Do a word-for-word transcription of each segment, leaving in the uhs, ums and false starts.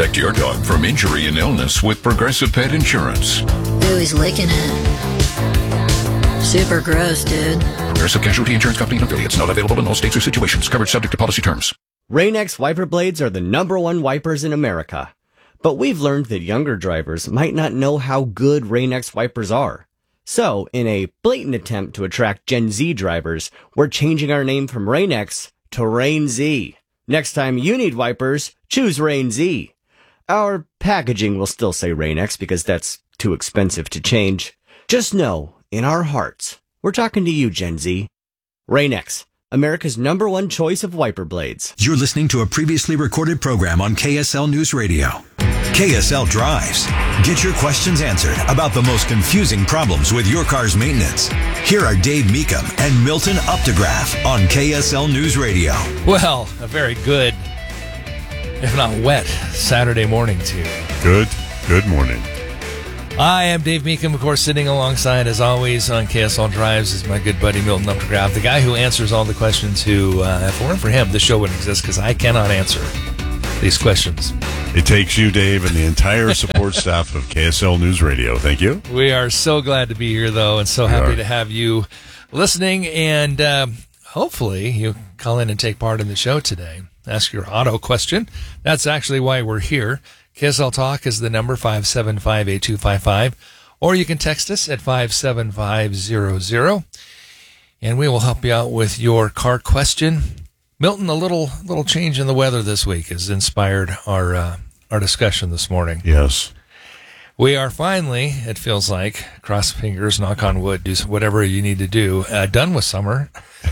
Protect your dog from injury and illness with Progressive Pet Insurance. Ooh, he's licking it. Super gross, dude. Progressive Casualty Insurance Company and affiliates. Not available in all states or situations. Coverage subject to policy terms. Rain-X wiper blades are the number one wipers in America. But we've learned that younger drivers might not know how good Rain-X wipers are. So, in a blatant attempt to attract Gen Z drivers, we're changing our name from Rain-X to Rain Z. Next time you need wipers, choose Rain Z. Our packaging will still say Rain-X because that's too expensive to change. Just know, in our hearts, we're talking to you, Gen Z. Rain-X, America's number one choice of wiper blades. You're listening to a previously recorded program on K S L News Radio. K S L Drives. Get your questions answered about the most confusing problems with your car's maintenance. Here are Dave Meekum and Milton Updegraff on K S L News Radio. Well, a very good, if not wet, Saturday morning to you. Good, good morning. I am Dave Meekum, of course, sitting alongside, as always, on K S L Drives is my good buddy Milton Updegraff, the guy who answers all the questions who, uh, if it weren't for him, this show wouldn't exist because I cannot answer these questions. It takes you, Dave, and the entire support staff of K S L News Radio. Thank you. We are so glad to be here, though, and so We happy are. to have you listening. And um, hopefully you call in and take part in the show today. Ask your auto question. That's actually why we're here. K S L Talk is the number five seven five, eight two five five. Or you can text us at five seven five zero zero. And we will help you out with your car question. Milton, a little little change in the weather this week has inspired our uh, our discussion this morning. Yes. We are finally, it feels like, cross fingers, knock on wood, do whatever you need to do, uh, done with summer.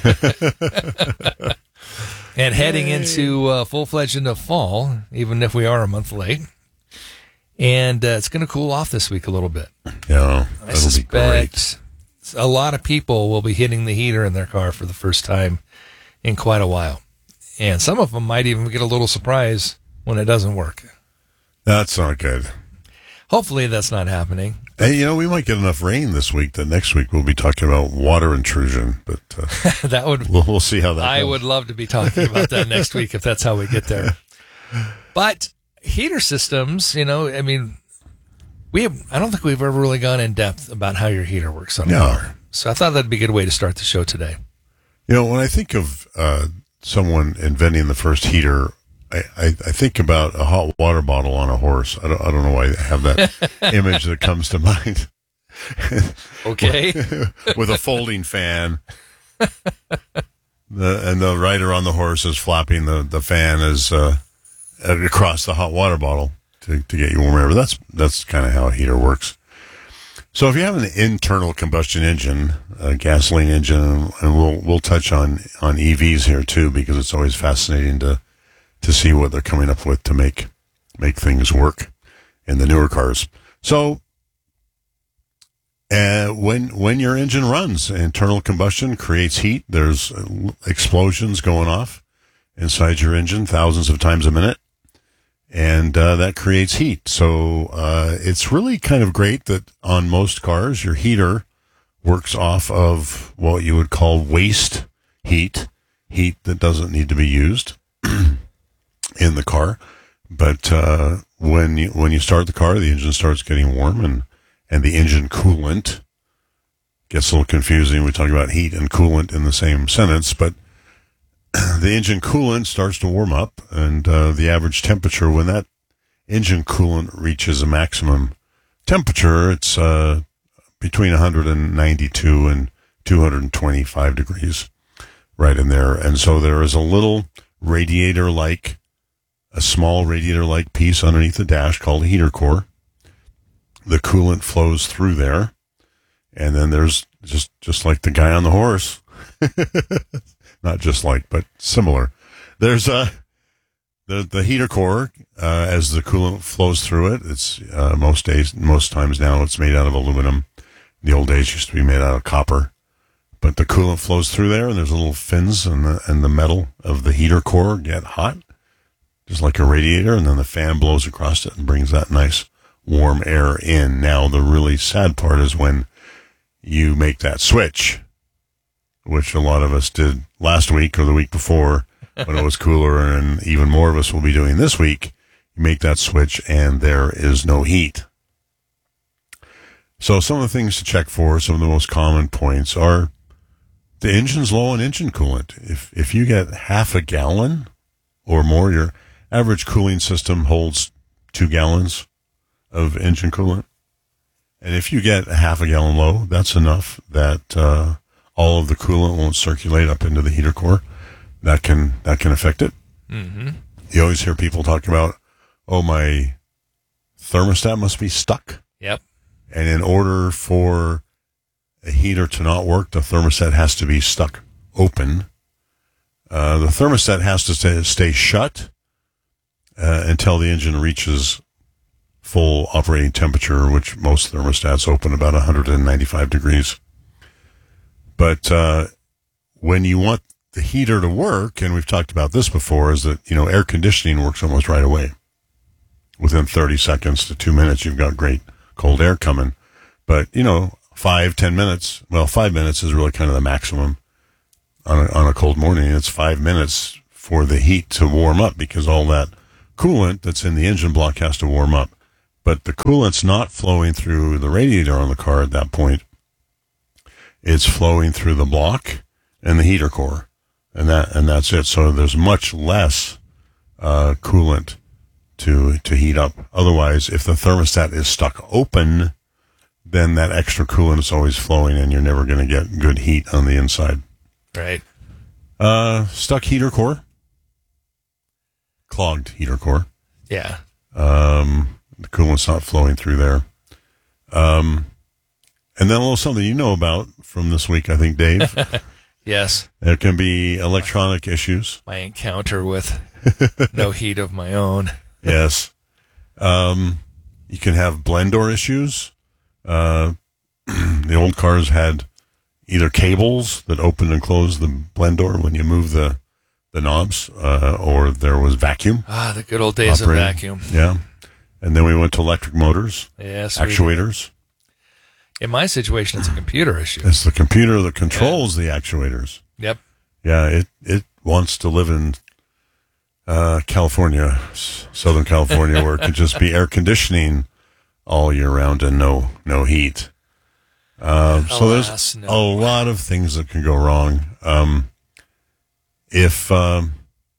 And heading Yay. into uh, full-fledged into fall, even if we are a month late. And uh, it's going to cool off this week a little bit. Yeah, I that'll be great. suspect a lot of people will be hitting the heater in their car for the first time in quite a while. And some of them might even get a little surprise when it doesn't work. That's not good. Hopefully that's not happening. Hey, you know, we might get enough rain this week that next week we'll be talking about water intrusion, but uh, That would we'll, we'll see how that I goes. would love to be talking about that next week if that's how we get there. But heater systems, you know, I mean, we have, I don't think we've ever really gone in depth about how your heater works on a No. car. So I thought that'd be a good way to start the show today. You know, when I think of uh, someone inventing the first heater, I, I, I think about a hot water bottle on a horse. I don't, I don't know why I have that image that comes to mind. Okay. With a folding fan. The, and the rider on the horse is flapping the, the fan as uh, across the hot water bottle to, to get you warm air. But that's, that's kind of how a heater works. So if you have an internal combustion engine, a gasoline engine, and we'll we'll touch on, on E Vs here too, because it's always fascinating to to see what they're coming up with to make make things work in the newer cars. So uh, when when your engine runs, internal combustion creates heat. There's explosions going off inside your engine thousands of times a minute. And uh, that creates heat. So uh, it's really kind of great that on most cars, your heater works off of what you would call waste heat, heat that doesn't need to be used in the car. But uh, when you when you start the car, the engine starts getting warm, and, and the engine coolant gets a little confusing. We talk about heat and coolant in the same sentence, but the engine coolant starts to warm up, and uh, the average temperature, when that engine coolant reaches a maximum temperature, it's uh, between one hundred ninety-two and two hundred twenty-five degrees, right in there. And so there is a little radiator-like, a small radiator-like piece underneath the dash called a heater core. The coolant flows through there, and then there's just, just like the guy on the horse. Not just like, but similar. There's a the the heater core uh, as the coolant flows through it. It's uh, most days, most times now, it's made out of aluminum. In the old days, it used to be made out of copper. But the coolant flows through there, and there's little fins, and the and the metal of the heater core get hot, just like a radiator, and then the fan blows across it and brings that nice warm air in. Now, the really sad part is when you make that switch, which a lot of us did last week or the week before when it was cooler, and even more of us will be doing this week, You make that switch, and there is no heat. So some of the things to check for, some of the most common points are the engine's low on engine coolant. If if you get half a gallon or more, your average cooling system holds two gallons of engine coolant. And if you get a half a gallon low, that's enough that uh, all of the coolant won't circulate up into the heater core. That can that can affect it. Mm-hmm. You always hear people talk about, oh, my thermostat must be stuck. Yep. And in order for a heater to not work, the thermostat has to be stuck open. Uh, the thermostat has to stay, stay shut uh, until the engine reaches full operating temperature, which most thermostats open about one hundred ninety-five degrees. But uh, when you want the heater to work, and we've talked about this before, is that, you know, air conditioning works almost right away. Within thirty seconds to two minutes, you've got great cold air coming. But, you know, five, ten minutes, well, five minutes is really kind of the maximum on a, on a cold morning. It's five minutes for the heat to warm up because all that coolant that's in the engine block has to warm up. But the coolant's not flowing through the radiator on the car at that point. It's flowing through the block and the heater core. And that and that's it. So there's much less uh, coolant to to heat up. Otherwise, if the thermostat is stuck open, then that extra coolant is always flowing and you're never going to get good heat on the inside. Right. Uh, stuck heater core. Clogged heater core. Yeah. Um, the coolant's not flowing through there. Um, and then a little something you know about from this week, I think, Dave. Yes. There can be electronic issues. My encounter with no heat of my own. Yes. Um, you can have blend door issues. Uh, the old cars had either cables that opened and closed the blend door when you move the, the knobs, uh, or there was vacuum. Ah, the good old days operating. of vacuum. Yeah. And then we went to electric motors, Yes. we actuators. did. In my situation, it's a computer issue. It's the computer that controls the actuators. Yep. Yeah, it, it wants to live in uh, California, s- Southern California, where it could just be air conditioning all year round and no no heat. Uh, so Alas, there's no. a lot of things that can go wrong. Um, if um,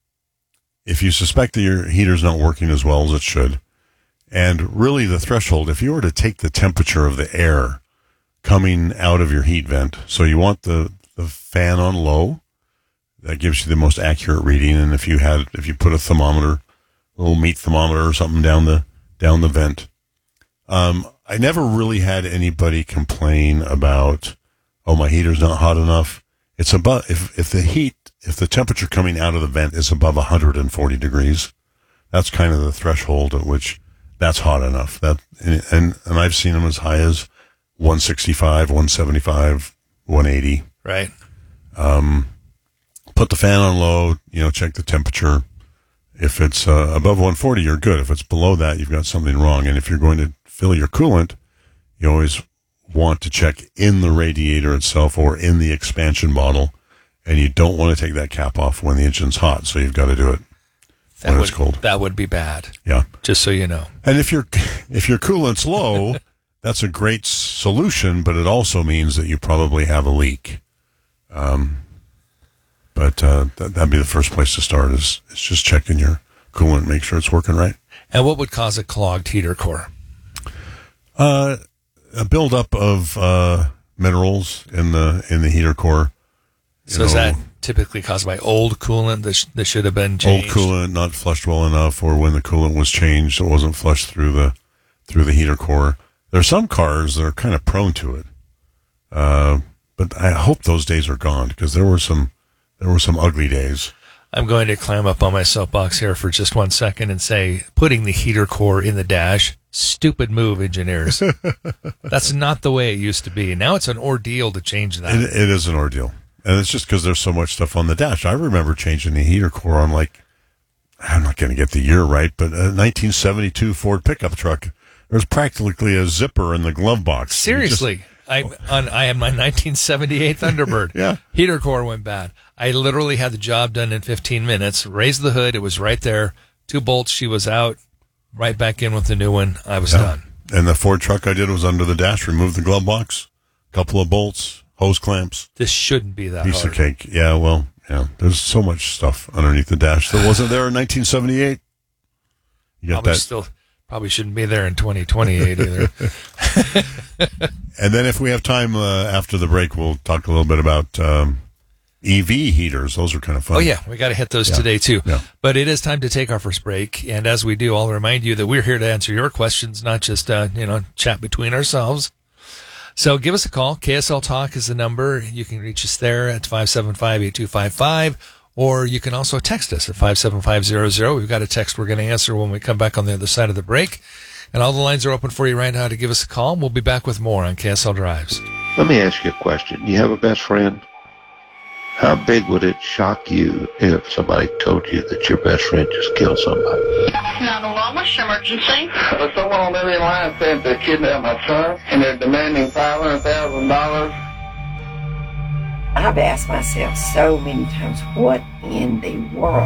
if you suspect that your heater's not working as well as it should, and really the threshold, if you were to take the temperature of the air coming out of your heat vent, so you want the, the fan on low, that gives you the most accurate reading. And if you had, if you put a thermometer, a little meat thermometer or something down the, down the vent, um, I never really had anybody complain about, oh, my heater's not hot enough. It's above, if, if the heat, if the temperature coming out of the vent is above one hundred forty degrees, that's kind of the threshold at which that's hot enough. That, and, and, and I've seen them as high as one sixty-five, one seventy-five, one eighty. Right. Um, put the fan on low, you know, check the temperature. If it's uh, above one forty, you're good. If it's below that, you've got something wrong. And if you're going to fill your coolant, you always want to check in the radiator itself or in the expansion bottle. And you don't want to take that cap off when the engine's hot. So you've got to do it That when would, it's cold. That would be bad. Yeah. Just so you know. And if your if your coolant's low, that's a great solution, but it also means that you probably have a leak. Um, but uh, that, that'd be the first place to start is, is just checking your coolant, make sure it's working right. And what would cause a clogged heater core? Uh, a buildup of uh, minerals in the in the heater core. You So is know, that typically caused by old coolant that, sh- that should have been old changed? coolant not flushed well enough, or when the coolant was changed, it wasn't flushed through the through the heater core. There are some cars that are kind of prone to it, uh, but I hope those days are gone because there were some there were some ugly days. I'm going to climb up on my soapbox here for just one second and say, putting the heater core in the dash, stupid move, engineers. That's not the way it used to be. Now it's an ordeal to change that. It, it is an ordeal, and it's just because there's so much stuff on the dash. I remember changing the heater core on like I'm not going to get the year right, but a nineteen seventy-two Ford pickup truck. There's practically a zipper in the glove box. Seriously. You just- I on I had my nineteen seventy-eight Thunderbird. Yeah. Heater core went bad. I literally had the job done in fifteen minutes. Raised the hood. It was right there. Two bolts. She was out. right back in with the new one. I was Yeah. done. And the Ford truck I did was under the dash, removed the glove box, couple of bolts, hose clamps, This shouldn't be that piece hard. of cake. Yeah, well, yeah. There's so much stuff underneath the dash that wasn't there in nineteen seventy-eight. You got Probably that. still probably shouldn't be there in twenty twenty-eight either. And then if we have time uh, after the break, we'll talk a little bit about um, E V heaters. Those are kind of fun. Oh, yeah, we got to hit those Yeah. today, too. Yeah. But it is time to take our first break. And as we do, I'll remind you that we're here to answer your questions, not just, uh, you know, chat between ourselves. So give us a call. K S L Talk is the number. You can reach us there at five seven five, eight two five five, or you can also text us at five seven five zero zero. We've got a text we're going to answer when we come back on the other side of the break. And all the lines are open for you right now to give us a call. We'll be back with more on K S L Drives. Let me ask you a question. You have a best friend? How big would it shock you if somebody told you that your best friend just killed somebody? nine one one, what's your emergency? There's someone on the other line saying they kidnapped my son, and they're demanding five hundred thousand dollars. I've asked myself so many times, what in the world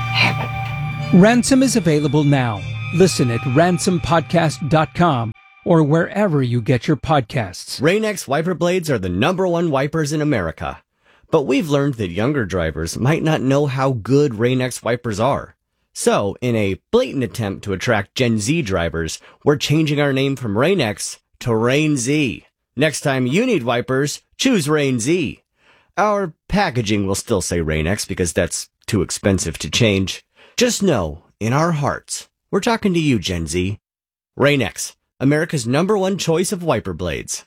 happened? Ransom is available now. Listen at ransom podcast dot com or wherever you get your podcasts. Rain-X wiper blades are the number one wipers in America. But we've learned that younger drivers might not know how good Rain-X wipers are. So, in a blatant attempt to attract Gen Z drivers, we're changing our name from Rain-X to Rain Z. Next time you need wipers, choose Rain Z. Our packaging will still say Rain-X because that's too expensive to change. Just know, in our hearts, we're talking to you, Gen Z. Rain-X, America's number one choice of wiper blades.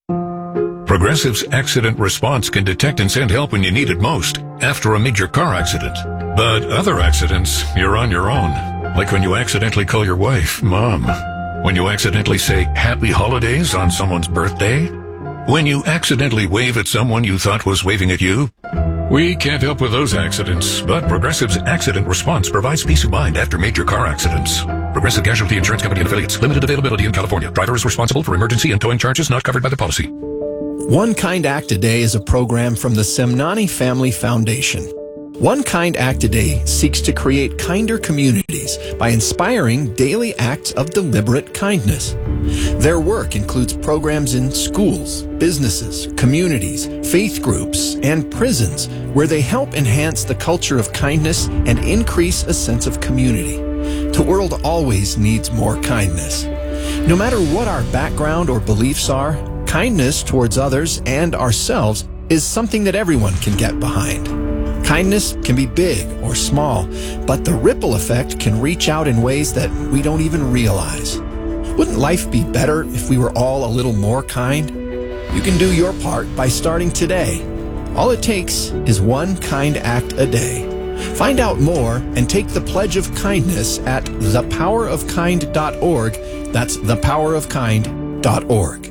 Progressive's accident response can detect and send help when you need it most, after a major car accident. But other accidents, you're on your own. Like when you accidentally call your wife, Mom. When you accidentally say Happy Holidays on someone's birthday. When you accidentally wave at someone you thought was waving at you. We can't help with those accidents, but Progressive's accident response provides peace of mind after major car accidents. Progressive Casualty Insurance Company and Affiliates. Limited availability in California. Driver is responsible for emergency and towing charges not covered by the policy. One Kind Act a Day is a program from the Semnani Family Foundation. One Kind Act a Day seeks to create kinder communities by inspiring daily acts of deliberate kindness. Their work includes programs in schools, businesses, communities, faith groups, and prisons where they help enhance the culture of kindness and increase a sense of community. The world always needs more kindness. No matter what our background or beliefs are, kindness towards others and ourselves is something that everyone can get behind. Kindness can be big or small, but the ripple effect can reach out in ways that we don't even realize. Wouldn't life be better if we were all a little more kind? You can do your part by starting today. All it takes is one kind act a day. Find out more and take the pledge of kindness at the power of kind dot org. That's the power of kind dot org.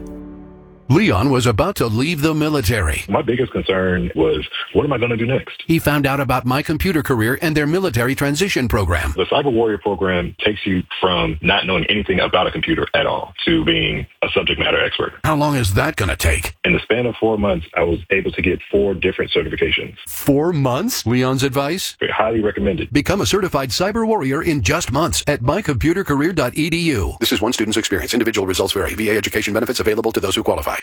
Leon was about to leave the military. My biggest concern was, what am I going to do next? He found out about My Computer Career and their military transition program. The Cyber Warrior program takes you from not knowing anything about a computer at all to being a subject matter expert. How long is that going to take? In the span of four months, I was able to get four different certifications. Four months? Leon's advice? Highly recommended. Become a certified Cyber Warrior in just months at my computer career dot e d u. This is one student's experience. Individual results vary. V A education benefits available to those who qualify.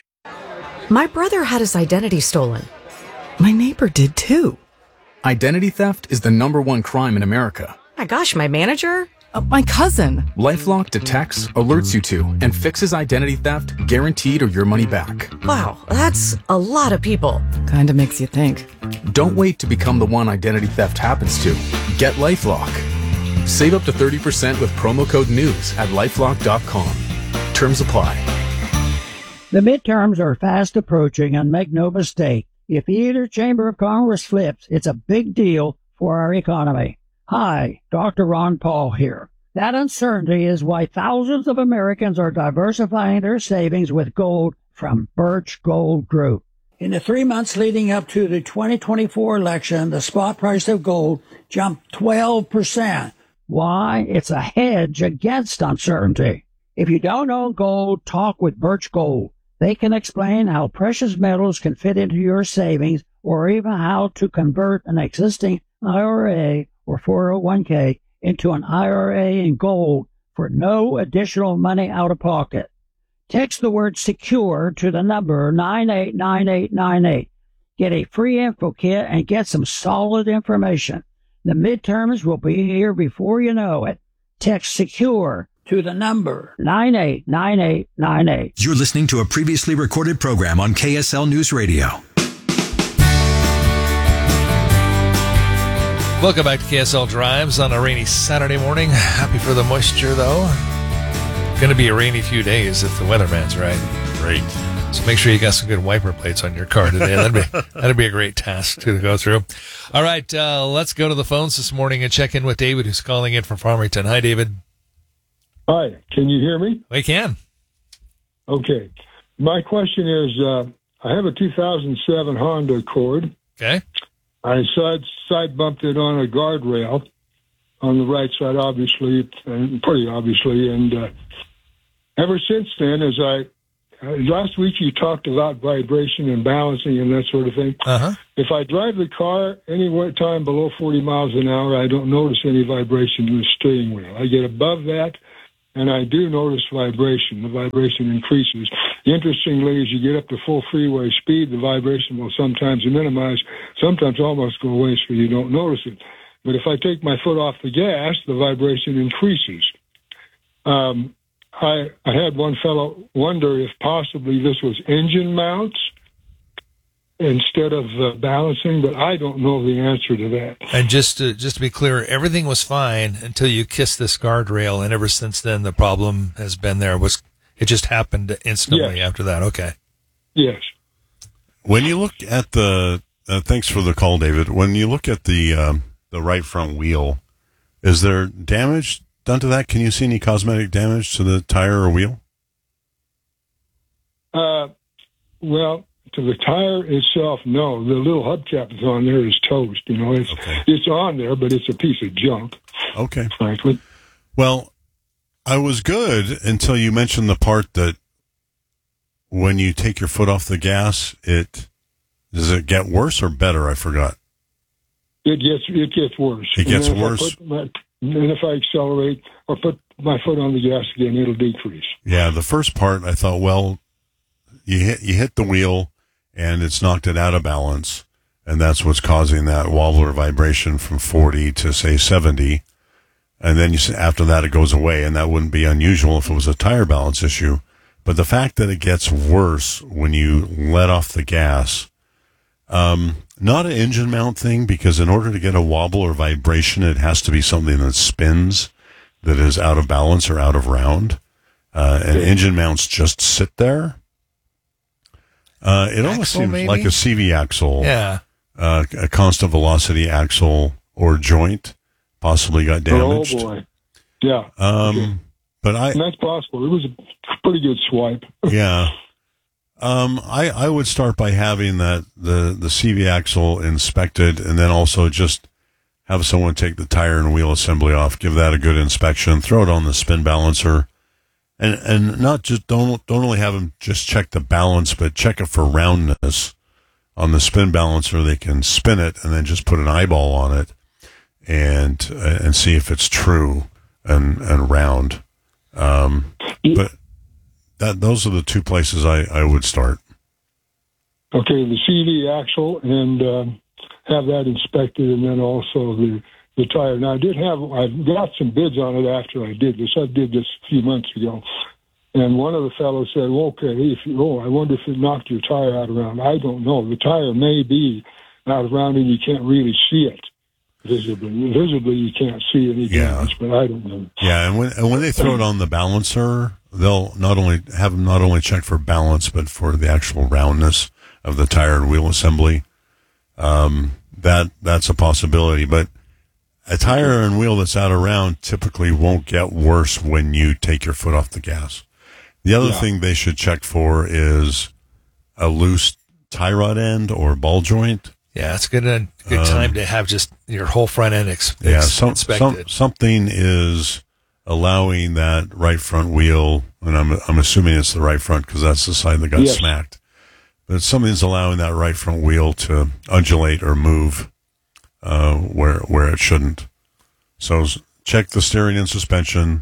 My brother had his identity stolen. My neighbor did too. Identity theft is the number one crime in America. My gosh, my manager? Uh, my cousin. LifeLock detects, alerts you to, and fixes identity theft, guaranteed or your money back. Wow, that's a lot of people. Kinda makes you think. Don't wait to become the one identity theft happens to. Get LifeLock. Save up to thirty percent with promo code NEWS at lifelock dot com. Terms apply. The midterms are fast approaching, and make no mistake, if either chamber of Congress flips, it's a big deal for our economy. Hi, Doctor Ron Paul here. That uncertainty is why thousands of Americans are diversifying their savings with gold from Birch Gold Group. In the three months leading up to the twenty twenty-four election, the spot price of gold jumped twelve percent. Why? It's a hedge against uncertainty. If you don't own gold, talk with Birch Gold. They can explain how precious metals can fit into your savings, or even how to convert an existing I R A or four oh one k into an I R A in gold for no additional money out of pocket. Text the word secure to the number nine eight nine eight nine eight. Get a free info kit and get some solid information. The midterms will be here before you know it. Text secure to the number nine eight nine eight nine eight. You're listening to a previously recorded program on K S L News Radio. Welcome back to K S L Drives on a rainy Saturday morning. Happy for the moisture, though. Going to be a rainy few days if the weatherman's right. Great. So make sure you got some good wiper plates on your car today. That'd be that'd be a great task to go through. All right, uh, let's go to the phones this morning and check in with David, who's calling in from Farmington. Hi, David. Hi, can you hear me? We can. Okay. My question is, uh, I have a two thousand seven Honda Accord. Okay. I side, side bumped it on a guardrail on the right side, obviously, and pretty obviously. And uh, ever since then, as I, uh, last week you talked about vibration and balancing and that sort of thing. Uh-huh. If I drive the car any time below forty miles an hour, I don't notice any vibration in the steering wheel. I get above that, and I do notice vibration. The vibration increases. Interestingly, as you get up to full freeway speed, the vibration will sometimes minimize, sometimes almost go away so you don't notice it. But if I take my foot off the gas, the vibration increases. Um, I, I had one fellow wonder if possibly this was engine mounts instead of uh, balancing, but I don't know the answer to that. And just to, just to be clear, everything was fine until you kissed this guardrail, and ever since then the problem has been there. Was it just happened instantly Yes. after that? Okay. Yes. When you look at the, uh, thanks for the call, David. When you look at the um, the right front wheel, is there damage done to that? Can you see any cosmetic damage to the tire or wheel? Uh, well, to the tire itself, no. The little hubcap that's on there is toast. You know, it's Okay. it's on there, but it's a piece of junk. Okay. Frankly. Well, I was good until you mentioned the part that when you take your foot off the gas, it does it get worse or better? I forgot. It gets it gets worse. It gets and if I worse? put my- and if I accelerate or put my foot on the gas again, it'll decrease. Yeah, the first part I thought, well, you hit you hit the wheel and it's knocked it out of balance, and that's what's causing that wobbler vibration from forty to say seventy. And then you say after that it goes away, and that wouldn't be unusual if it was a tire balance issue. But the fact that it gets worse when you let off the gas, um, not an engine mount thing, because in order to get a wobble or vibration, it has to be something that spins, that is out of balance or out of round. Uh, and engine mounts just sit there. Uh, it almost Axle, seems maybe? like a C V axle, Yeah. uh, a constant velocity axle or joint possibly got damaged. Oh boy. Yeah. Um, Okay. but I, And that's possible. It was a pretty good swipe. yeah. Um, I, I would start by having that, the, the C V axle inspected, and then also just have someone take the tire and wheel assembly off, give that a good inspection, throw it on the spin balancer, and, and not just, don't, don't only have them just check the balance, but check it for roundness on the spin balancer. They can spin it and then just put an eyeball on it and, and see if it's true and, and round. Um, but that, those are the two places I, I would start. Okay, the C V axle and um, have that inspected, and then also the the tire. Now I did have I got some bids on it after I did this. I did this a few months ago, and one of the fellows said, well, "Okay, if you, oh, I wonder if it knocked your tire out of round." I don't know. The tire may be out of round, and you can't really see it visibly. Visibly, you can't see any damage, but I don't know. Yeah, and when and when they throw it on the balancer, they'll not only have them not only check for balance, but for the actual roundness of the tire and wheel assembly. Um, that that's a possibility, but a tire and wheel that's out of round typically won't get worse when you take your foot off the gas. The other Yeah. thing they should check for is a loose tie rod end or ball joint. Yeah, it's good. A good Um, time to have just your whole front end ex- Yeah, ex- some, inspected. some, something is allowing that right front wheel, and I'm I'm assuming it's the right front because that's the side that got Yes. smacked. But something's allowing that right front wheel to undulate or move uh, where where it shouldn't. So s- check the steering and suspension, the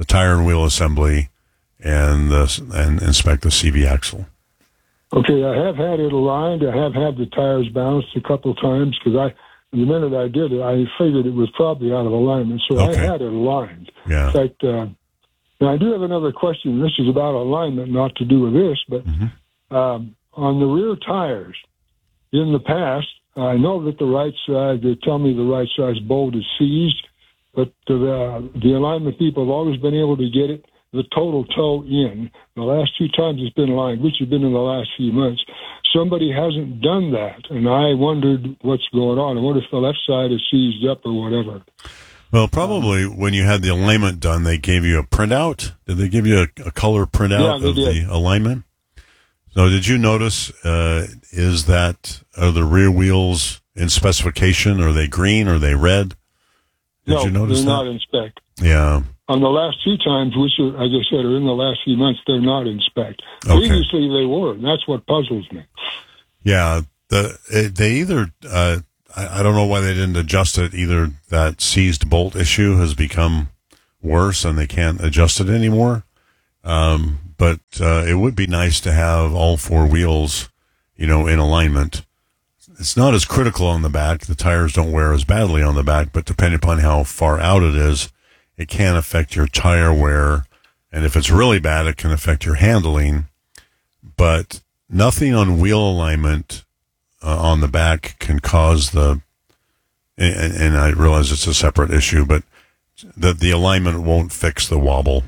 the tire and wheel assembly and the, and inspect the C V axle. Okay, I have had it aligned. I have had the tires bounced a couple times because I, the minute I did it, I figured it was probably out of alignment, so Okay. I had it aligned. Yeah. In fact, uh, now I do have another question. This is about alignment, not to do with this, but Mm-hmm. um, on the rear tires, in the past, I know that the right side, they tell me the right size bolt is seized, but the, the alignment people have always been able to get it, the total toe in. The last two times it's been aligned, which has been in the last few months, somebody hasn't done that, and I wondered what's going on. I wonder if the left side is seized up or whatever. Well, probably when you had the alignment done, they gave you a printout. Did they give you a, a color printout Yeah, of they did. the alignment? So did you notice, uh, is that, are the rear wheels in specification? Are they green? Are they red? Did no, you notice they're that? not in spec. Yeah. On the last two times, which, are, as I said, are in the last few months, they're not in spec. Okay. Previously, they were, and that's what puzzles me. Yeah. The, it, they either, uh, I, I don't know why they didn't adjust it. Either that seized bolt issue has become worse and they can't adjust it anymore. Um, but, uh, it would be nice to have all four wheels, you know, in alignment. It's not as critical on the back. The tires don't wear as badly on the back, but depending upon how far out it is, it can affect your tire wear. And if it's really bad, it can affect your handling. But nothing on wheel alignment uh, on the back can cause the, and, and I realize it's a separate issue, but that the alignment won't fix the wobble.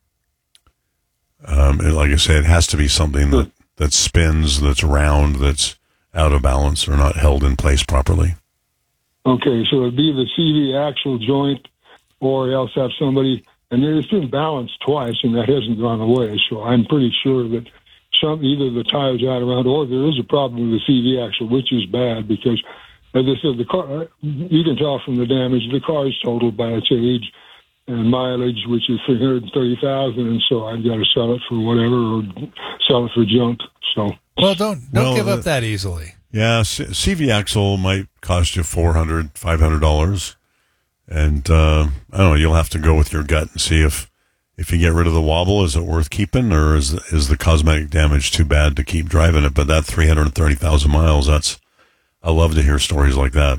Um, and like I said, it has to be something that, that spins, that's round, that's out of balance or not held in place properly. Okay, so it'd be the C V axle joint, or else have somebody, and it's been balanced twice, and that hasn't gone away. So I'm pretty sure that some either the tire's out around, or there is a problem with the C V axle, which is bad because, as I said, the car. You can tell from the damage the car is totaled by its age and mileage, which is three hundred thirty thousand, and so I've got to sell it for whatever or sell it for junk. So. Well, don't don't Well, give up uh, that easily. Yeah, C- CV axle might cost you four hundred dollars, five hundred dollars. And, uh, I don't know, you'll have to go with your gut and see if, if you get rid of the wobble, is it worth keeping, or is, is the cosmetic damage too bad to keep driving it? But that three hundred thirty thousand miles, that's, I love to hear stories like that.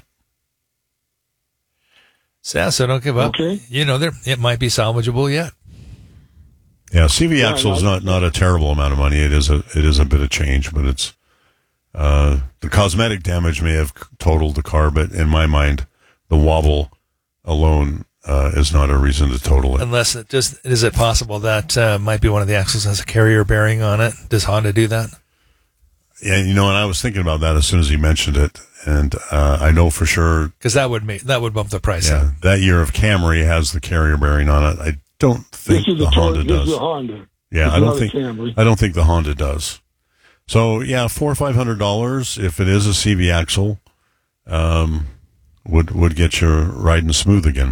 So, so don't give up. Okay. You know, there it might be salvageable yet. Yeah, C V Yeah, axle is no, not, not a terrible amount of money. It is a, it is a bit of change, but it's, uh, the cosmetic damage may have totaled the car, but in my mind, the wobble alone, uh, is not a reason to total it. Unless it just, is it possible that uh, might be one of the axles has a carrier bearing on it? Does Honda do that? Yeah, you know, and I was thinking about that as soon as you mentioned it, and uh, I know for sure. Because that would make that would bump the price Yeah, up. that year of Camry has the carrier bearing on it. I don't think This is the a Honda Toyota, this does. is a Honda. Yeah, It's I not don't a think Camry. I don't think the Honda does. So yeah, four or five hundred dollars if it is a C V axle, um, would would get you riding smooth again.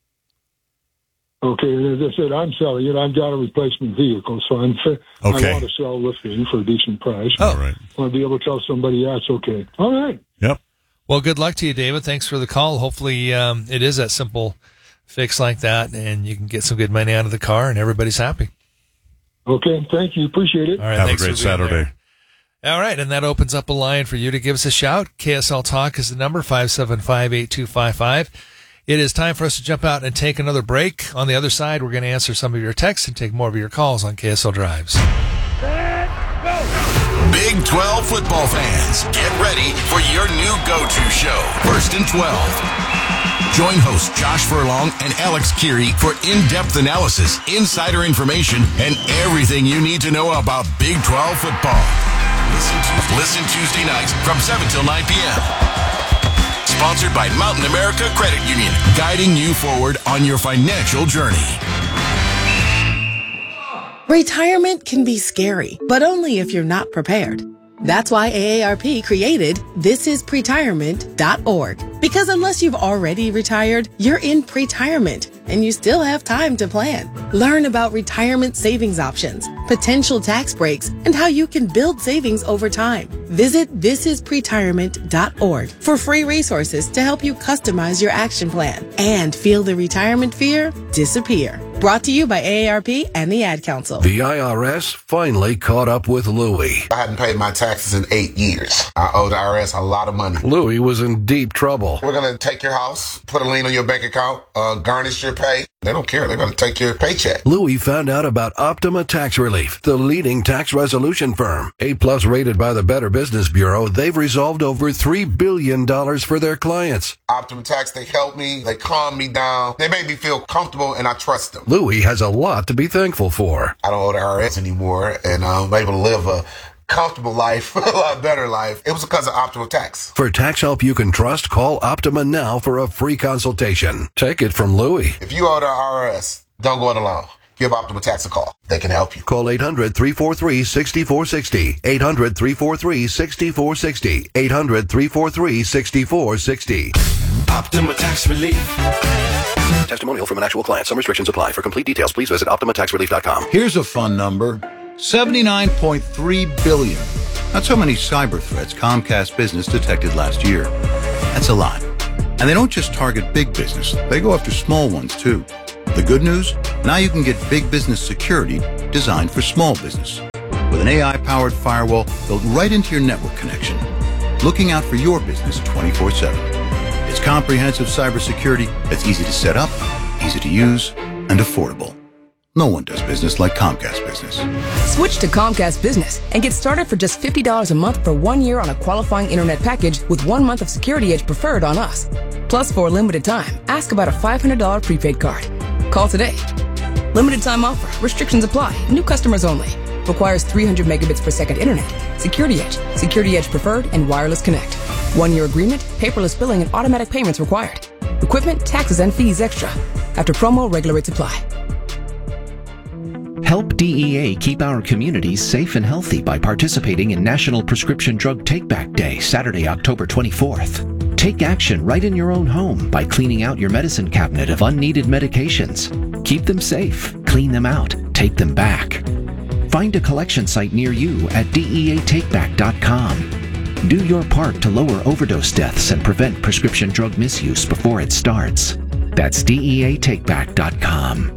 Okay, and as I said, I'm selling it. I've got a replacement vehicle, so I'm fa- Okay. I want to sell the thing for a decent price. Oh. All right. I want to be able to tell somebody that's okay. All right. Yep. Well, good luck to you, David. Thanks for the call. Hopefully, um, it is that simple fix like that, and you can get some good money out of the car, and everybody's happy. Okay, thank you. Appreciate it. All right, Have a thanks great for being Saturday. there. All right, and that opens up a line for you to give us a shout. K S L Talk is the number, five seven five, eight two five five. It is time for us to jump out and take another break. On the other side, we're going to answer some of your texts and take more of your calls on K S L Drives. Big twelve football fans, get ready for your new go-to show, First and twelve. Join hosts Josh Furlong and Alex Keary for in-depth analysis, insider information, and everything you need to know about Big twelve football. Listen, to, listen Tuesday nights from seven till nine p.m. Sponsored by Mountain America Credit Union, guiding you forward on your financial journey. Retirement can be scary, but only if you're not prepared. That's why A A R P created this is pretirement dot org. Because unless you've already retired, you're in pretirement and you still have time to plan. Learn about retirement savings options, potential tax breaks, and how you can build savings over time. Visit this is pretirement dot org for free resources to help you customize your action plan and feel the retirement fear disappear. Brought to you by A A R P and the Ad Council. The I R S finally caught up with Louie. I hadn't paid my taxes in eight years. I owe the I R S a lot of money. Louie was in deep trouble. We're going to take your house, put a lien on your bank account, uh, garnish your pay. They don't care. They're going to take your paycheck. Louie found out about Optima Tax Relief, the leading tax resolution firm. A-plus rated by the Better Business Bureau, they've resolved over three billion dollars for their clients. Optima Tax, they help me. They calm me down. They make me feel comfortable, and I trust them. Louie has a lot to be thankful for. I don't owe the I R S anymore, and I'm able to live a comfortable life, a lot better life. It was because of Optima Tax. For tax help you can trust, call Optima now for a free consultation. Take it from Louie. If you owe the I R S, don't go it alone. Give Optima Tax a call. They can help you. Call eight hundred, three four three, six four six zero. eight hundred, three four three, six four six zero. eight hundred, three four three, six four six zero. Optima Tax Relief. Testimonial from an actual client. Some restrictions apply. For complete details, please visit optima tax relief dot com. Here's a fun number. seventy-nine point three billion. That's how many cyber threats Comcast Business detected last year. That's a lot. And they don't just target big business. They go after small ones, too. The good news? Now you can get big business security designed for small business. With an A I-powered firewall built right into your network connection. Looking out for your business twenty-four seven. It's comprehensive cybersecurity that's easy to set up, easy to use, and affordable. No one does business like Comcast Business. Switch to Comcast Business and get started for just fifty dollars a month for one year on a qualifying internet package with one month of Security Edge preferred on us. Plus, for a limited time, ask about a five hundred dollars prepaid card. Call today. Limited time offer. Restrictions apply. New customers only. Requires three hundred megabits per second internet. Security Edge. Security Edge preferred and wireless connect. One year agreement, paperless billing and automatic payments required. Equipment, taxes, and fees extra. After promo, regular rates apply. Help D E A keep our communities safe and healthy by participating in National Prescription Drug Take-Back Day, Saturday, October twenty-fourth. Take action right in your own home by cleaning out your medicine cabinet of unneeded medications. Keep them safe, clean them out, take them back. Find a collection site near you at D E A take back dot com. Do your part to lower overdose deaths and prevent prescription drug misuse before it starts. That's D E A take back dot com.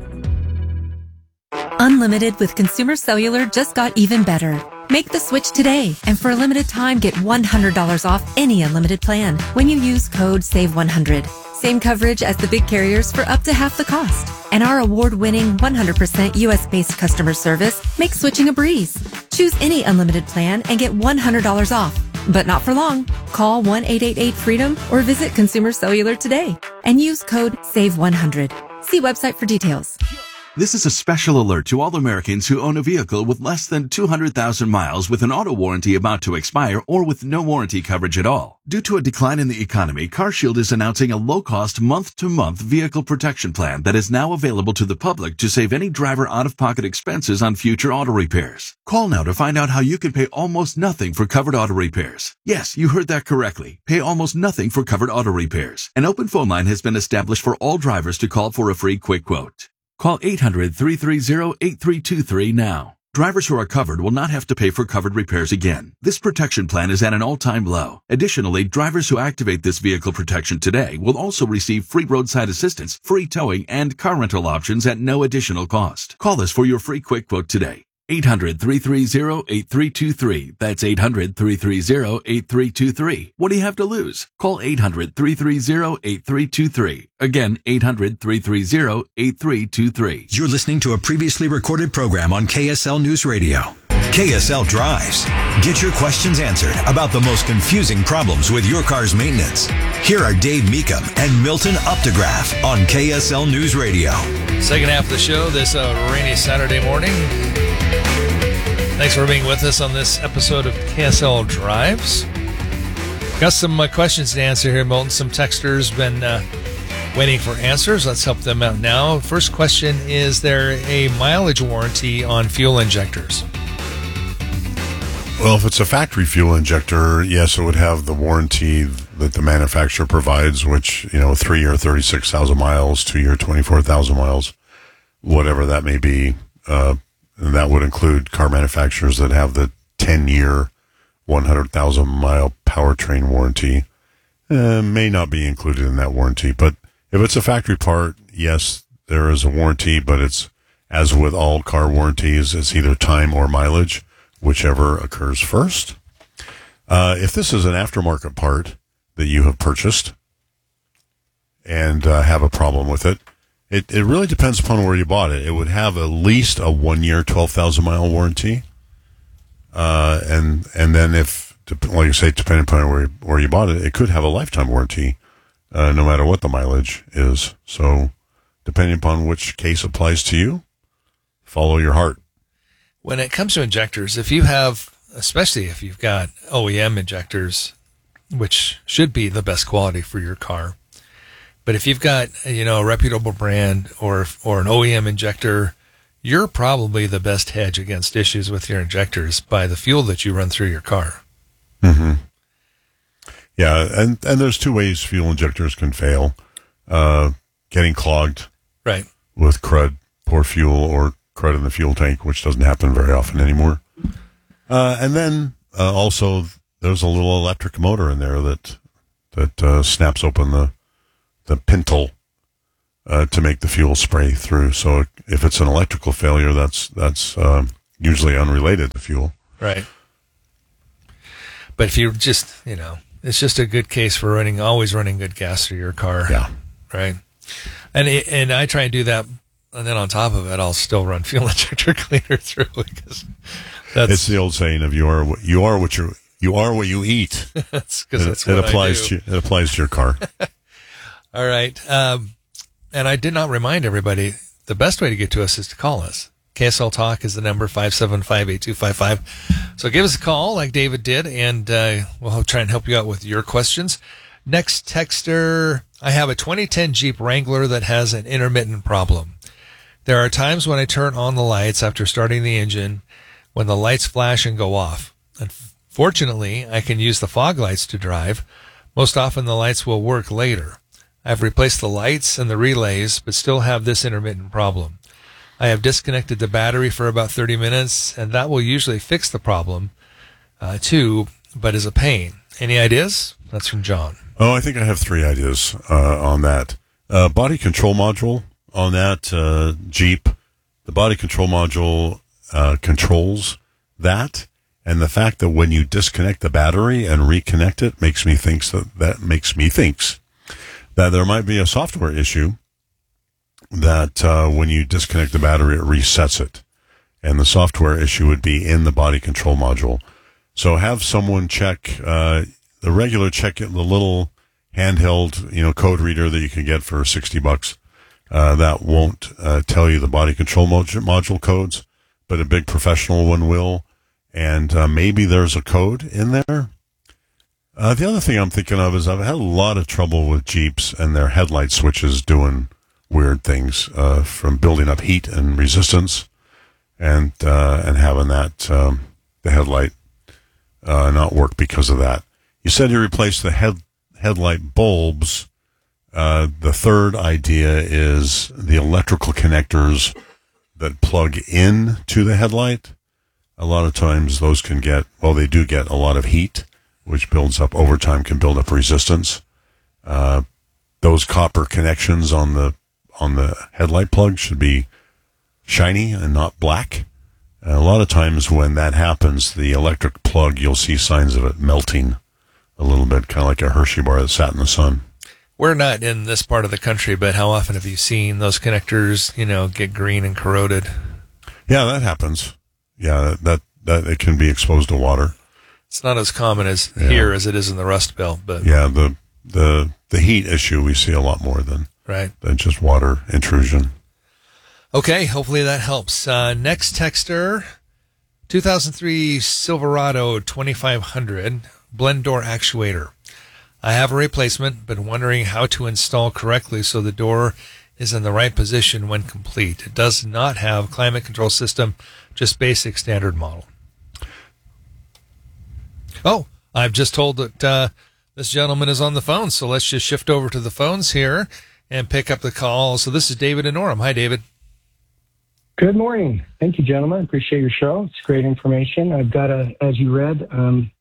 Unlimited with Consumer Cellular just got even better. Make the switch today, and for a limited time, get one hundred dollars off any unlimited plan when you use code save one hundred. Same coverage as the big carriers for up to half the cost. And our award-winning one hundred percent U S-based customer service makes switching a breeze. Choose any unlimited plan and get one hundred dollars off. But not for long. Call one eight eight eight freedom or visit Consumer Cellular today and use code save one hundred. See website for details. This is a special alert to all Americans who own a vehicle with less than two hundred thousand miles with an auto warranty about to expire or with no warranty coverage at all. Due to a decline in the economy, CarShield is announcing a low-cost month-to-month vehicle protection plan that is now available to the public to save any driver out-of-pocket expenses on future auto repairs. Call now to find out how you can pay almost nothing for covered auto repairs. Yes, you heard that correctly. Pay almost nothing for covered auto repairs. An open phone line has been established for all drivers to call for a free quick quote. Call eight hundred, three three zero, eight three two three now. Drivers who are covered will not have to pay for covered repairs again. This protection plan is at an all-time low. Additionally, drivers who activate this vehicle protection today will also receive free roadside assistance, free towing, and car rental options at no additional cost. Call us for your free quick quote today. eight hundred, three three zero, eight three two three. That's eight hundred, three three zero, eight three two three. What do you have to lose? Call eight hundred, three three zero, eight three two three. Again, eight hundred, three three zero, eight three two three. You're listening to a previously recorded program on K S L News Radio. K S L Drives. Get your questions answered about the most confusing problems with your car's maintenance. Here are Dave Meekum and Milton Updegraff on K S L News Radio. Second half of the show this uh, rainy Saturday morning. Thanks for being with us on this episode of K S L Drives. Got some uh, questions to answer here, Milton. Some texters been uh, waiting for answers. Let's help them out now. First question, is there a mileage warranty on fuel injectors? Well, if it's a factory fuel injector, yes, it would have the warranty that the manufacturer provides, which, you know, three-year thirty-six thousand miles, two-year twenty-four thousand miles, whatever that may be. Uh, and that would include car manufacturers that have the ten-year, one hundred thousand mile powertrain warranty. Uh, may not be included in that warranty. But if it's a factory part, yes, there is a warranty, but it's, as with all car warranties, it's either time or mileage, whichever occurs first. Uh, if this is an aftermarket part that you have purchased and uh, have a problem with it, it, it really depends upon where you bought it. It would have at least a one-year, twelve thousand mile warranty. Uh, and and then if, like you say, depending upon where, where you bought it, it could have a lifetime warranty, uh, no matter what the mileage is. So depending upon which case applies to you, follow your heart. When it comes to injectors, if you have, especially if you've got O E M injectors, which should be the best quality for your car, but if you've got, you know, a reputable brand or or an O E M injector, you're probably the best hedge against issues with your injectors by the fuel that you run through your car. Mm-hmm. Yeah, and, and there's two ways fuel injectors can fail. Uh, getting clogged right. with crud, poor fuel, or crud in the fuel tank, which doesn't happen very often anymore. Uh, and then uh, also there's a little electric motor in there that that uh, snaps open the the pintle uh, to make the fuel spray through. So if it's an electrical failure, that's that's uh, usually unrelated to fuel. Right. But if you just, you know, it's just a good case for running, always running good gas through your car. Yeah. Right. And it, and I try and do that. And then on top of it, I'll still run fuel injector cleaner through because that's it's the old saying of you are what you are what you you are what you eat. That's because that's it, what it applies I do. to it applies to your car. All right. Um, and I did not remind everybody the best way to get to us is to call us. K S L Talk is the number five seven five, eight two five five. So give us a call like David did, and uh, we'll try and help you out with your questions. Next texter, I have a twenty ten Jeep Wrangler that has an intermittent problem. There are times when I turn on the lights after starting the engine when the lights flash and go off. Unfortunately, I can use the fog lights to drive. Most often the lights will work later. I've replaced the lights and the relays, but still have this intermittent problem. I have disconnected the battery for about thirty minutes, and that will usually fix the problem, uh, too, but is a pain. Any ideas? That's from John. Oh, I think I have three ideas uh, on that. Uh, body control module on that uh, Jeep. The body control module uh, controls that, and the fact that when you disconnect the battery and reconnect it makes me think that that makes me thinks that there might be a software issue. That uh, when you disconnect the battery, it resets it. And the software issue would be in the body control module. So have someone check uh, the regular check, the little handheld, you know, code reader that you can get for sixty bucks. Uh, that won't uh, tell you the body control mod- module codes, but a big professional one will. And uh, maybe there's a code in there. Uh, the other thing I'm thinking of is I've had a lot of trouble with Jeeps and their headlight switches doing weird things, uh, from building up heat and resistance and, uh, and having that, um, the headlight, uh, not work because of that. You said you replaced the head, headlight bulbs. Uh, the third idea is the electrical connectors that plug in to the headlight. A lot of times those can get, well, they do get a lot of heat, which builds up over time, can build up resistance. Uh, those copper connections on the, on the headlight plug should be shiny and not black. And a lot of times when that happens, the electric plug, you'll see signs of it melting a little bit, kind of like a Hershey bar that sat in the sun. We're not in this part of the country, but how often have you seen those connectors, you know, get green and corroded? Yeah, that happens. Yeah, that, that it can be exposed to water. It's not as common as yeah. here as it is in the Rust Belt, but yeah, the, the, the heat issue we see a lot more than, right. than just water intrusion. Okay, hopefully that helps. Uh, next texter, two thousand three Silverado twenty-five hundred blend door actuator. I have a replacement, but wondering how to install correctly so the door is in the right position when complete. It does not have climate control system, just basic standard model. Oh, I've just told that uh, this gentleman is on the phone, so let's just shift over to the phones here and pick up the call. So this is David in Orem. Hi, David. Good morning. Thank you, gentlemen. Appreciate your show. It's great information. I've got a, as you read, um,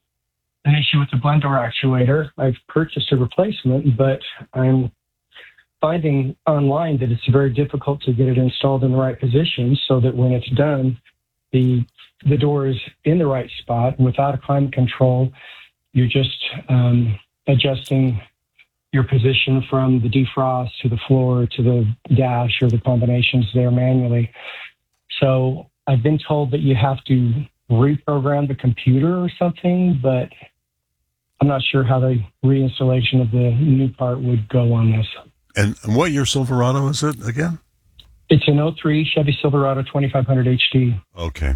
an issue with the blend door actuator. I've purchased a replacement, but I'm finding online that it's very difficult to get it installed in the right position so that when it's done, the the door is in the right spot. And without a climate control, you're just um, adjusting your position from the defrost to the floor to the dash, or the combinations there manually. So I've been told that you have to reprogram the computer or something, but I'm not sure how the reinstallation of the new part would go on this. And what year Silverado is it again? It's an oh three Chevy Silverado twenty-five hundred H D. Okay.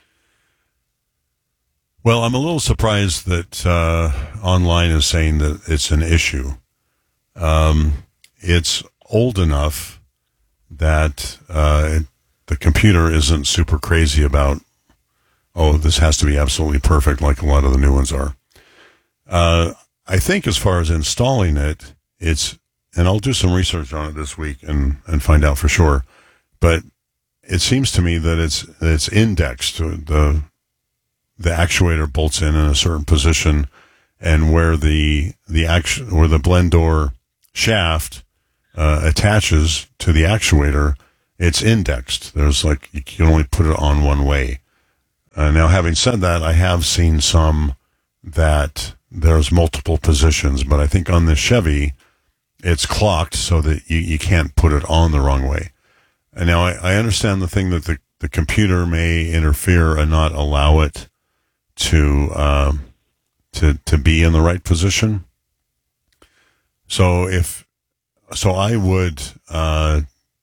Well, I'm a little surprised that uh, online is saying that it's an issue. Um, it's old enough that uh, it, the computer isn't super crazy about, oh, this has to be absolutely perfect like a lot of the new ones are. Uh, I think as far as installing it, it's, and I'll do some research on it this week and, and find out for sure, but it seems to me that it's it's indexed. The the actuator bolts in in a certain position, and where the the action where the blend door shaft uh, attaches to the actuator, it's indexed. There's like, you can only put it on one way. Uh, now, having said that, I have seen some that there's multiple positions, but I think on the Chevy, it's clocked so that you, you can't put it on the wrong way. And now I, I understand the thing that the, the computer may interfere and not allow it to um, to to be in the right position. So if so, I would uh,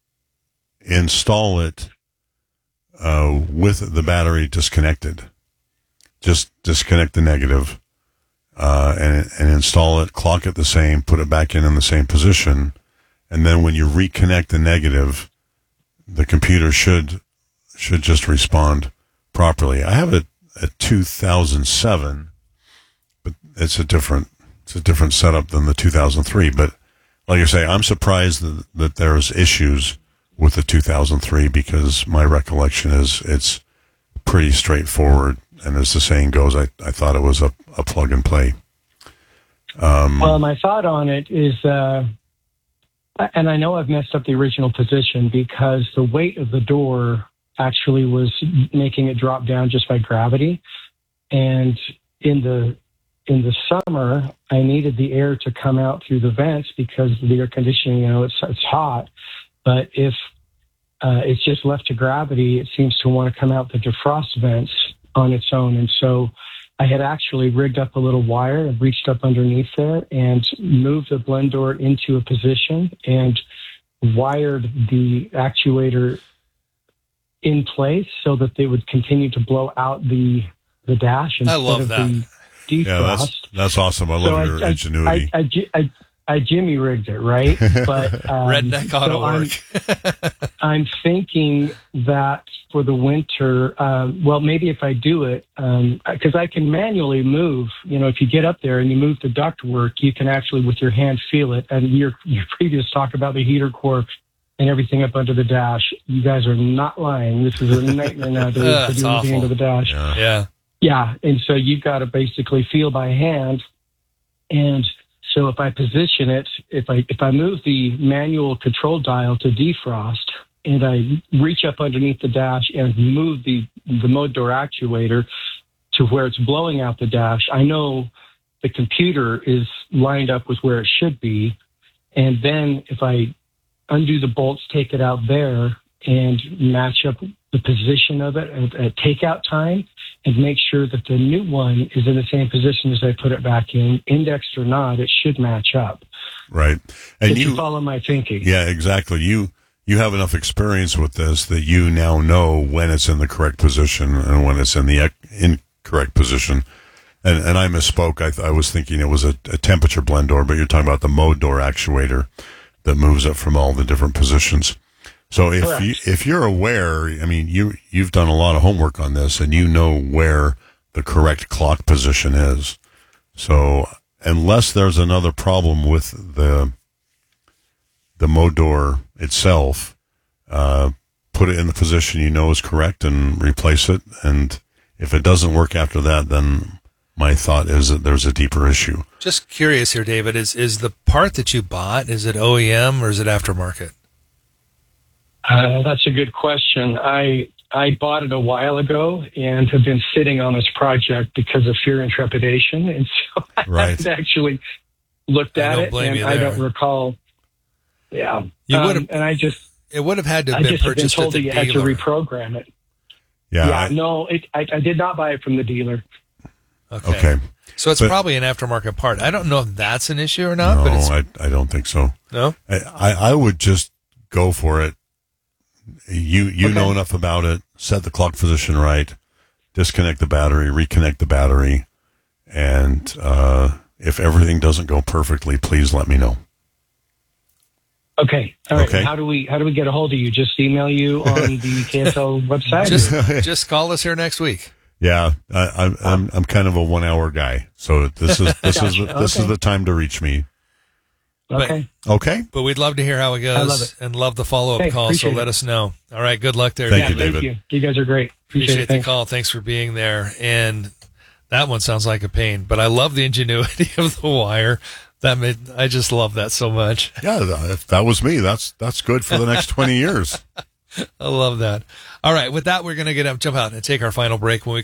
install it uh, with the battery disconnected. Just disconnect the negative uh, and and install it. Clock it the same. Put it back in in the same position, and then when you reconnect the negative, the computer should should just respond properly. I have a, a two thousand seven, but it's a different it's a different setup than the two thousand three. But like I say, I'm surprised that, that there's issues with the two thousand three, because my recollection is it's pretty straightforward. And as the saying goes, I, I thought it was a, a plug and play. Um, well, my thought on it is, uh, and I know I've messed up the original position because the weight of the door actually was making it drop down just by gravity. And in the in the summer, I needed the air to come out through the vents because the air conditioning, you know, it's it's hot. But if uh, it's just left to gravity, it seems to want to come out the defrost vents on its own. And so I had actually rigged up a little wire and reached up underneath there and moved the blend door into a position and wired the actuator in place so that they would continue to blow out the the dash instead I love of that. the defrost. Yeah, that's, that's awesome. I love So your I, ingenuity. I, I, I, I, I Jimmy rigged it, right? But um, Redneck auto so I'm, work. I'm thinking that for the winter, um, well, maybe if I do it, because um, I can manually move. You know, if you get up there and you move the ductwork, you can actually with your hand feel it. And your your previous talk about the heater core and everything up under the dash, you guys are not lying. This is a nightmare nowadays uh, to do anything awful. under the dash. Yeah. Yeah. Yeah, and so you've got to basically feel by hand. And so if I position it, if I if I move the manual control dial to defrost, and I reach up underneath the dash and move the the mode door actuator to where it's blowing out the dash, I know the computer is lined up with where it should be. And then if I undo the bolts, take it out there, and match up the position of it at, at takeout time, and make sure that the new one is in the same position as I put it back in, indexed or not, it should match up. Right. And Did you, you follow my thinking? Yeah, exactly. You you have enough experience with this that you now know when it's in the correct position and when it's in the incorrect position. And and I misspoke. I, I was thinking it was a, a temperature blend door, but you're talking about the mode door actuator that moves it from all the different positions. So if Correct. you, if you're aware, I mean, you, you've done a lot of homework on this and you know where the correct clock position is. So unless there's another problem with the, the mode door itself, uh, put it in the position you know is correct and replace it. And if it doesn't work after that, then my thought is that there's a deeper issue. Just curious here, David, is, is the part that you bought, is it O E M or is it aftermarket? Uh, that's a good question. I I bought it a while ago and have been sitting on this project because of fear and trepidation. And so I Right. haven't actually looked I at don't it, blame and you I there. don't recall. Yeah. You Um, would have, and I just, it would have had to have I been just have been purchased told at that the you had to dealer. reprogram it. Yeah. Yeah, I- no, it, I, I did not buy it from the dealer. Okay. okay. So it's But- probably an aftermarket part. I don't know if that's an issue or not, no, but it's, I, I don't think so. no? I, I, I would just go for it. You you Okay. know enough about it. Set the clock position right. Disconnect the battery. Reconnect the battery. And uh, if everything doesn't go perfectly, please let me know. Okay. All right. Okay. How do we how do we get a hold of you? Just email you on the K S L website? Just, just call us here next week. Yeah, I, I'm I'm I'm kind of a one hour guy, so this is this is Gotcha. this is Okay. the time to reach me. Okay. Okay. But we'd love to hear how it goes I love it. and love the follow-up Hey, call, so appreciate let it. us know. All right, good luck there, Thank David. you, David. Thank you. You guys are great. Appreciate, Appreciate it. the Thanks. call. Thanks for being there. And that one sounds like a pain, but I love the ingenuity of the wire. That made, I just love that so much. Yeah, if that was me, that's that's good for the next twenty years. I love that. All right, with that, we're going to get up, jump out and take our final break. When we